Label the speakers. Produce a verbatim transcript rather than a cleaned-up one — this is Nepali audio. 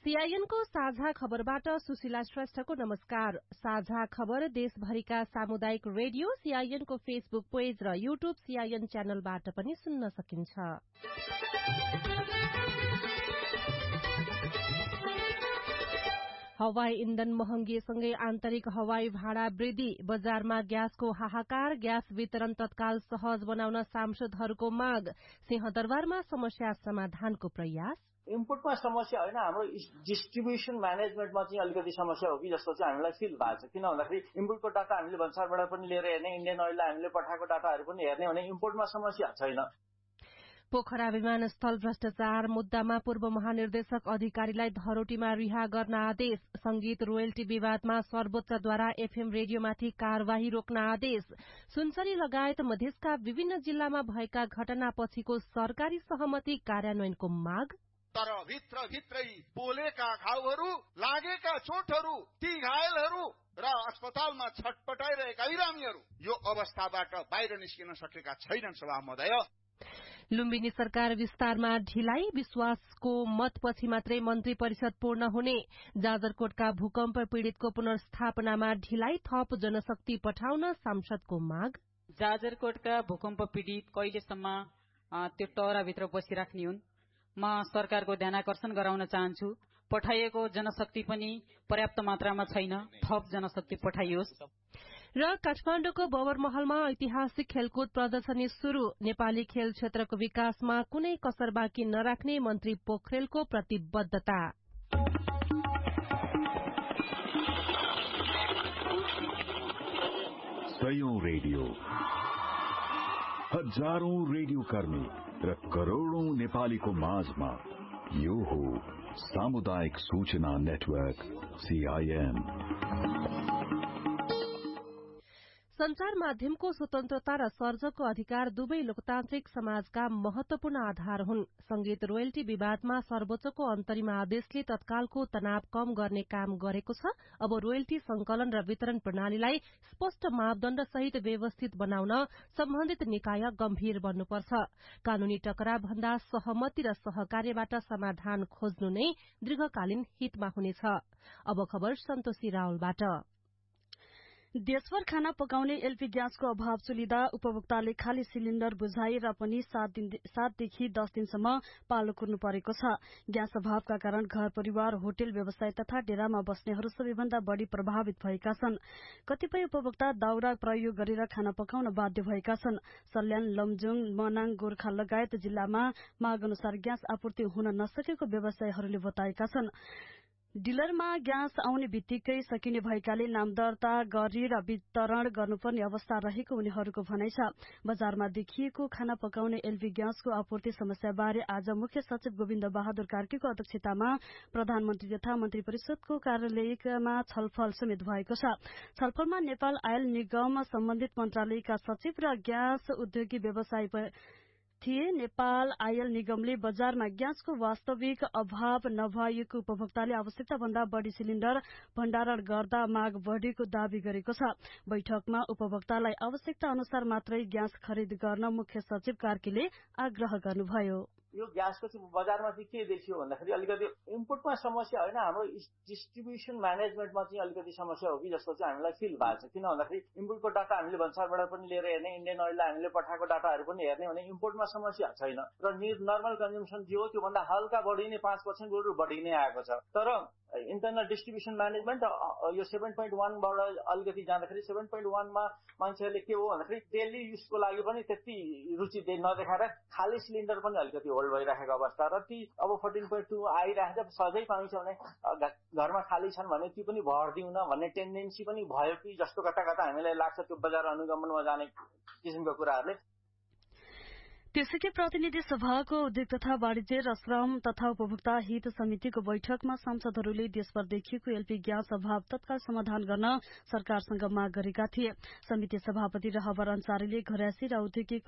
Speaker 1: सीआईएनको साझा खबरबाट सुशीला श्रेष्ठको नमस्कार। साझा खबर देशभरिका सामुदायिक रेडियो सीआईएनको फेसबुक पेज र यूट्यूब सीआईएन च्यानलबाट पनि सुन्न सकिन्छ। हवाई इन्धन महँगीसँगै आन्तरिक हवाई भाडा वृद्धि, बजारमा ग्यासको हाहाकार, ग्यास वितरण तत्काल सहज बनाउन सांसदहरूको माग, सिंहदरबारमा समस्या समाधानको प्रयास।
Speaker 2: इम्पोर्टमा समस्या होइन, हाम्रो डिस्ट्रिब्युसन म्यानेजमेन्टमा चाहिँ अलिकति समस्या हो कि जस्तो चाहिँ हामीलाई फिल भएको छ। किन भन्दाखेरि इम्पोर्टको डाटा हामीले भन्सारबाट पनि लिएर हेर्ने, इन्डियन ओइललाई हामीले पठाएको डाटाहरू पनि हेर्ने भने इम्पोर्टमा समस्या छैन।
Speaker 1: पोखरा विमानस्थल भ्रष्टाचार मुद्दामा पूर्व महानिर्देशक अधिकारीलाई धरोटीमा रिहा गर्न आदेश, संगीत रोयल्टी विवादमा सर्वोच्चद्वारा एफएम रेडियोमाथि कार्यवाही रोक्न आदेश, सुनसरी लगायत मधेसका विभिन्न जिल्लामा भएका घटनापछिको सरकारी सहमति कार्यान्वयनको माग।
Speaker 3: तर भित्र भित्रै पोलेका घाउहरू, लागेका चोटहरू, ती घायलहरू र अस्पतालमा छटपटाइरहेका बिरामीहरू यो अवस्थाबाट बाहिर निस्किन सकेका छैनन्। सभा महोदय,
Speaker 1: लुम्बिनी सरकार विस्तारमा ढिलाइ, विश्वासको मतपछि मात्रै मन्त्री परिषद पूर्ण हुने, जाजरकोटका भूकम्प पीड़ितको पुनर्स्थापनामा ढिलाइ, थप जनशक्ति पठाउन सांसदको माग।
Speaker 4: जाजरकोटका भूकम्प पीड़ित कहिलेसम्म त्यो टहराभित्र बसिराख्ने हुन्? म सरकारको ध्यानाकर्षण गराउन चाहन्छु, पठाइएको जनशक्ति पनि पर्याप्त मात्रामा छैन, थप जनशक्ति पठाइयोस्।
Speaker 1: र काठमाडौँको बबरमहलमा ऐतिहासिक खेलकुद प्रदर्शनी शुरू, नेपाली खेल क्षेत्रको विकासमा कुनै कसर बाँकी नराख्ने मन्त्री पोखरेलको प्रतिबद्धता।
Speaker 5: सयौं रेडियो, हजारौं रेडियो कर्मी र करोड़ौं नेपालीको माझमा यो हो सामुदायिक सूचना नेटवर्क सीआईएन।
Speaker 1: संचार माध्यमको स्वतन्त्रता र सर्जकको अधिकार दुवै लोकतान्त्रिक समाजका महत्वपूर्ण आधार हुन्। संगीत रोयल्टी विवादमा सर्वोच्चको अन्तरिम आदेशले तत्कालको तनाव कम गर्ने काम गरेको छ। अब रोयल्टी संकलन र वितरण प्रणालीलाई स्पष्ट मापदण्ड सहित व्यवस्थित बनाउन सम्बन्धित निकाय गम्भीर बन्नुपर्छ। कानूनी टकराव भन्दा सहमति र सहकार्यबाट समाधान खोज्नु नै दीर्घकालीन हितमा हुनेछ। अब खबर सन्तोषी रावलबाट।
Speaker 6: देशभर खाना पकाउने एलपी ग्यासको अभाव चलिँदा उपभोक्ताले खाली सिलिण्डर बुझाएर पनि सातदेखि दस दिनसम्म पालो कुर्नु परेको छ। ग्यास अभावका कारण घर परिवार, होटल व्यवसाय तथा डेरामा बस्नेहरू सबैभन्दा बढ़ी प्रभावित भएका छन्। कतिपय उपभोक्ता दाउरा प्रयोग गरेर खाना पकाउन बाध्य भएका छन्। सल्यान, लमजुङ, मनाङ, गोर्खा लगायत जिल्लामा माग अनुसार ग्यास आपूर्ति हुन नसकेको व्यवसायीहरूले बताएका छन्। डिलरमा ग्यास आउने बित्तिकै सकिने भएकाले नाम दर्ता गरी र वितरण गर्नुपर्ने अवस्था रहेको उनीहरूको भनाइ छ। बजारमा देखिएको खाना पकाउने एलपी ग्यासको आपूर्ति समस्याबारे आज मुख्य सचिव गोविन्द बहादुर कार्कीको अध्यक्षतामा प्रधानमन्त्री तथा मन्त्री परिषदको कार्यालयमा छलफल समेत भएको छ। छलफलमा नेपाल आयल निगम, सम्बन्धित मन्त्रालयका सचिव र ग्यास उद्योगी व्यवसायी थिए। नेपाल आयल निगमले बजारमा ग्यासको वास्तविक अभाव नभएको, उपभोक्ताले आवश्यकता भन्दा बढ़ी सिलिण्डर भण्डारण गर्दा माग बढ़ेको दावी गरेको छ। बैठकमा उपभोक्तालाई आवश्यकता अनुसार मात्रै ग्यास खरिद गर्न मुख्य सचिव कार्कीले आग्रह गर्नुभयो।
Speaker 2: यो ग्यासको चाहिँ बजारमा चाहिँ के देखियो भन्दाखेरि अलिकति इम्पोर्टमा समस्या होइन, हाम्रो डिस्ट्रिब्युसन म्यानेजमेन्टमा चाहिँ अलिकति समस्या हो कि जस्तो चाहिँ हामीलाई फिल भएको छ। किन भन्दाखेरि इम्पोर्टको डाटा हामीले भन्सारबाट पनि लिएर हेर्ने, इन्डियन ओइललाई हामीले पठाएको डाटाहरू पनि हेर्ने भने इम्पोर्टमा समस्या छैन र नर्मल कन्जम्सन जे हो त्योभन्दा हल्का बढी नै पाँच पर्सेन्ट बरु बढी नै आएको छ। तर इन्टरनल डिस्ट्रिब्युसन म्यानेजमेन्ट यो सेभेन पोइन्ट वानबाट अलिकति जाँदाखेरि सेभेन पोइन्ट वानमा मान्छेहरूले के हो भन्दाखेरि डेली युजको लागि पनि त्यति रुचि नदेखाएर खाली सिलिण्डर पनि अलिकति होल्ड भइराखेको अवस्था र ती अब फोर्टिन पोइन्ट टू आइरहेको छ। सधैँ पाइन्छ भने घरमा खाली छन् भने ती पनि भरिदिउन भन्ने टेन्डेन्सी पनि भयो कि जस्तो कता कता हामीलाई लाग्छ त्यो बजार अनुगमनमा जाने किसिमको कुराहरूले।
Speaker 6: त्यसैकै प्रतिनिधि सभाको उद्योग तथा वाणिज्य र श्रम तथा उपभोक्ता हित समितिको बैठकमा सांसदहरूले देशभर देखिएको एलपी ग्यास अभाव तत्काल समाधान गर्न सरकारसँग माग गरेका थिए। समिति सभापति रहबर अन्सारीले घरायसी र औद्योगिक